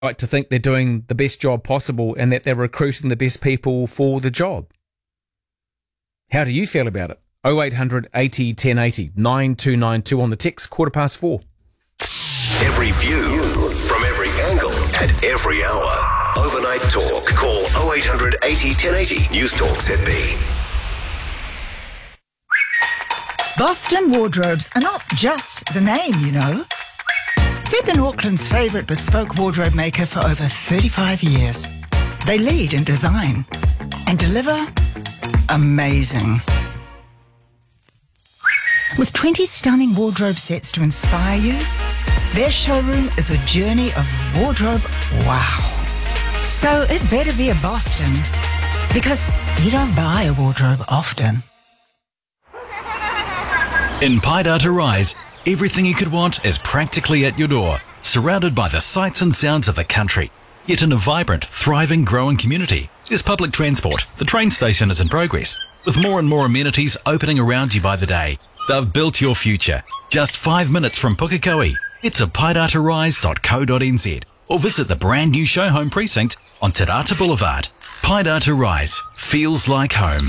like to think they're doing the best job possible and that they're recruiting the best people for the job. How do you feel about it? 0800 80 1080 9292 on the text, 4:15. Every view from every angle at every hour. Overnight Talk. Call 0800 80 1080. News Talk ZB. Boston Wardrobes are not just the name, you know. They've been Auckland's favourite bespoke wardrobe maker for over 35 years. They lead in design and deliver amazing. With 20 stunning wardrobe sets to inspire you, their showroom is a journey of wardrobe wow. So it better be a Boston, because you don't buy a wardrobe often. In Pai Data Rise, everything you could want is practically at your door, surrounded by the sights and sounds of the country, yet in a vibrant, thriving, growing community. There's public transport. The train station is in progress, with more and more amenities opening around you by the day. They've built your future. Just 5 minutes from Pukekohe. Head to paidatarise.co.nz or visit the brand new show home precinct on Te Rata Boulevard. Pai Data Rise feels like home.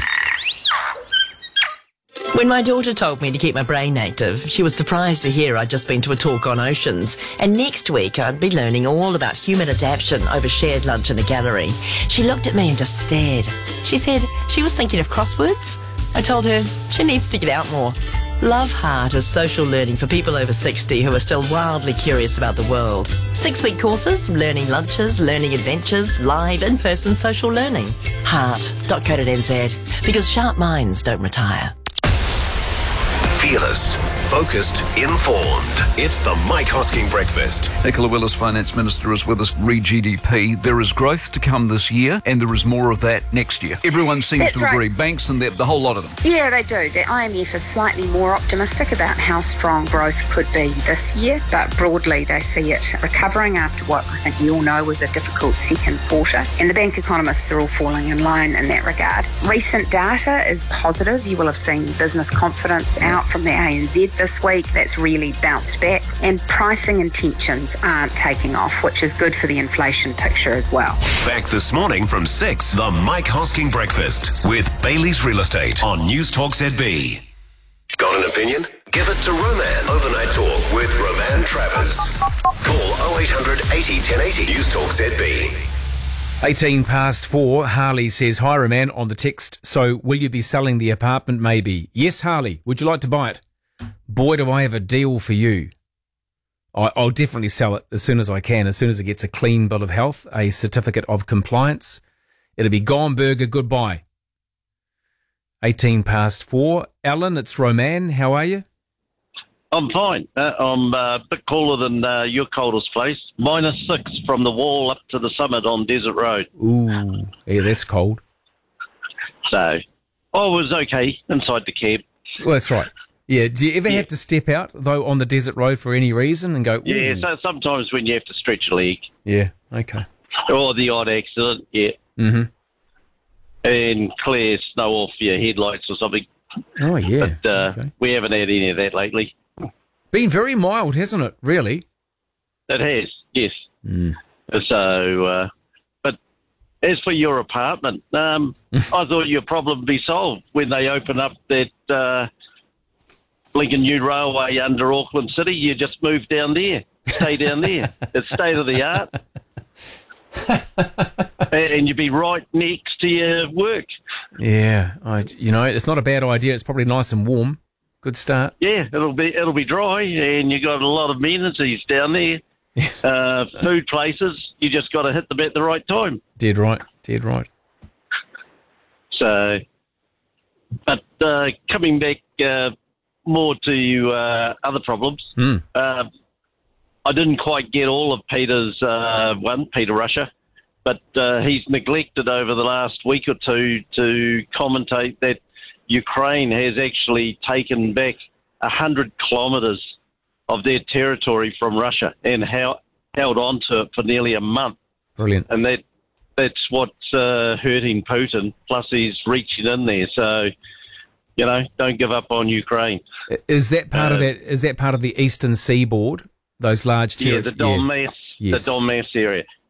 When my daughter told me to keep my brain active, she was surprised to hear I'd just been to a talk on oceans, and next week I'd be learning all about human adaptation over shared lunch in a gallery. She looked at me and just stared. She said she was thinking of crosswords. I told her she needs to get out more. Love Heart is social learning for people over 60 who are still wildly curious about the world. 6-week courses, learning lunches, learning adventures, live in-person social learning. Heart.co.nz, because sharp minds don't retire. Fearless, focused, informed. It's the Mike Hosking Breakfast. Nicola Willis, Finance Minister, is with us. Re-GDP. There is growth to come this year, and there is more of that next year. Everyone seems to agree. Banks and the whole lot of them. Yeah, they do. The IMF is slightly more optimistic about how strong growth could be this year, but broadly they see it recovering after what I think we all know was a difficult second quarter, and the bank economists are all falling in line in that regard. Recent data is positive. You will have seen business confidence out from the ANZ this week. That's really bounced back, and pricing intentions aren't taking off, which is good for the inflation picture as well. Back this morning from 6, the Mike Hosking Breakfast with Bailey's Real Estate on News Talk ZB. Got an opinion? Give it to Roman. Overnight Talk with Roman Travers. Call 0800 80 1080. News Talk ZB. 4:18. Harley says, hi, Roman, on the text. So will you be selling the apartment maybe? Yes, Harley. Would you like to buy it? Boy, do I have a deal for you. I'll definitely sell it as soon as I can, as soon as it gets a clean bill of health, a certificate of compliance. It'll be gone, burger, goodbye. 4:18. Alan, it's Roman. How are you? I'm fine. I'm a bit cooler than your coldest place. -6 from the wall up to the summit on Desert Road. Ooh, yeah, that's cold. So I was okay inside the cab. Well, that's right. Yeah, do you ever have to step out, though, on the desert road for any reason and go, ooh? Yeah, so sometimes when you have to stretch a leg. Yeah, okay. Or the odd accident, yeah. Mm-hmm. And clear snow off your headlights or something. Oh, yeah. But we haven't had any of that lately. Been very mild, hasn't it, really? It has, yes. Mm. So, but as for your apartment, I thought your problem would be solved when they open up that Lincoln New Railway under Auckland City. You just move down there, stay down there. It's state of the art. And you'd be right next to your work. Yeah, it's not a bad idea. It's probably nice and warm. Good start. Yeah, it'll be dry, and you got a lot of amenities down there. Yes. Food places. You just got to hit them at the right time. Dead right. So, but coming back more to other problems. I didn't quite get all of Peter's Peter Russia, but he's neglected over the last week or two to commentate that Ukraine has actually taken back 100 kilometres of their territory from Russia and held on to it for nearly a month. Brilliant. And that's what's hurting Putin, plus he's reaching in there. So, don't give up on Ukraine. Is that part of that? Is that part of the eastern seaboard? Those large territories? The Donbass area.